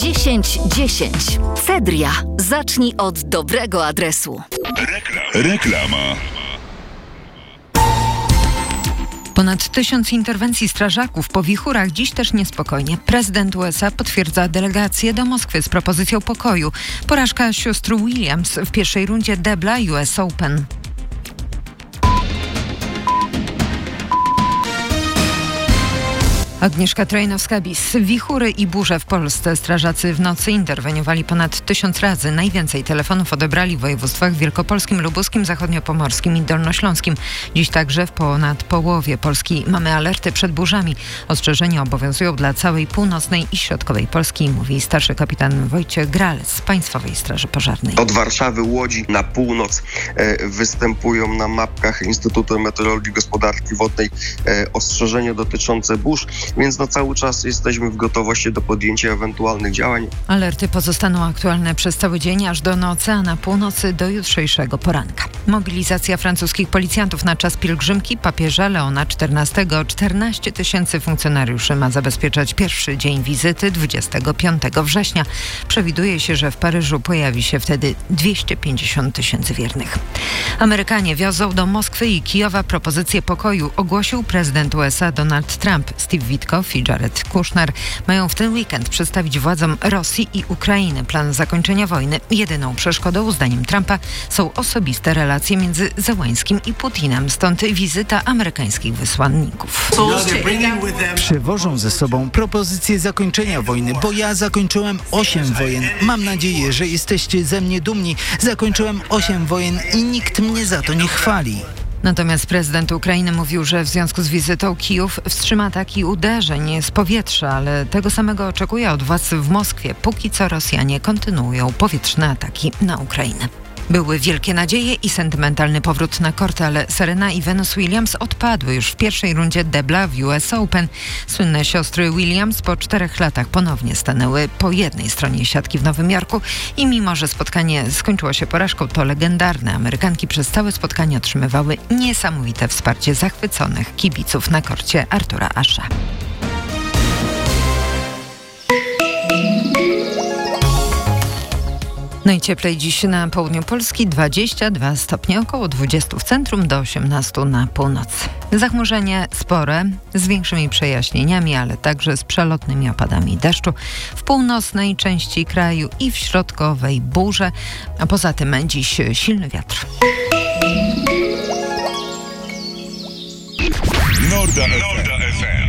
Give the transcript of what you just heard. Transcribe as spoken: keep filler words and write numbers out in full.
dziesięć dziesięć. Cedria. Zacznij od dobrego adresu. Rekla- Reklama. Ponad tysiąc interwencji strażaków po wichurach, dziś też niespokojnie. Prezydent U S A potwierdza delegację do Moskwy z propozycją pokoju. Porażka sióstr Williams w pierwszej rundzie debla U S Open. Agnieszka Trojnowska-Bis. Wichury i burze w Polsce. Strażacy w nocy interweniowali ponad tysiąc razy. Najwięcej telefonów odebrali w województwach wielkopolskim, lubuskim, zachodniopomorskim i dolnośląskim. Dziś także w ponad połowie Polski mamy alerty przed burzami. Ostrzeżenia obowiązują dla całej północnej i środkowej Polski, mówi starszy kapitan Wojciech Gralec z Państwowej Straży Pożarnej. Od Warszawy, Łodzi na północ e, występują na mapkach Instytutu Meteorologii i Gospodarki Wodnej e, ostrzeżenia dotyczące burz. Więc no cały czas jesteśmy w gotowości do podjęcia ewentualnych działań. Alerty pozostaną aktualne przez cały dzień, aż do nocy, a na północy do jutrzejszego poranka. Mobilizacja francuskich policjantów na czas pielgrzymki papieża Leona czternastego. czternaście tysięcy funkcjonariuszy ma zabezpieczać pierwszy dzień wizyty dwudziestego piątego września. Przewiduje się, że w Paryżu pojawi się wtedy dwieście pięćdziesiąt tysięcy wiernych. Amerykanie wiozą do Moskwy i Kijowa propozycję pokoju, ogłosił prezydent U S A Donald Trump. Steve Witkow i Jared Kushner mają w ten weekend przedstawić władzom Rosji i Ukrainy plan zakończenia wojny. Jedyną przeszkodą, zdaniem Trumpa, są osobiste relacje między Zełańskim i Putinem, stąd wizyta amerykańskich wysłanników. Przywożą ze sobą propozycję zakończenia wojny, bo ja zakończyłem osiem wojen. Mam nadzieję, że jesteście ze mnie dumni. Zakończyłem osiem wojen i nikt mnie za to nie chwali. Natomiast prezydent Ukrainy mówił, że w związku z wizytą Kijów wstrzyma ataki uderzeń z powietrza, ale tego samego oczekuje od władz w Moskwie. Póki co Rosjanie kontynuują powietrzne ataki na Ukrainę. Były wielkie nadzieje i sentymentalny powrót na korty, ale Serena i Venus Williams odpadły już w pierwszej rundzie debla w U S Open. Słynne siostry Williams po czterech latach ponownie stanęły po jednej stronie siatki w Nowym Jorku i mimo, że spotkanie skończyło się porażką, to legendarne Amerykanki przez całe spotkanie otrzymywały niesamowite wsparcie zachwyconych kibiców na korcie Artura Ashe'a. Najcieplej dziś na południu Polski, dwadzieścia dwa stopnie, około dwadzieścia w centrum, do osiemnaście na północy. Zachmurzenie spore, z większymi przejaśnieniami, ale także z przelotnymi opadami deszczu. W północnej części kraju i w środkowej burze, a poza tym dziś silny wiatr. Norda F M.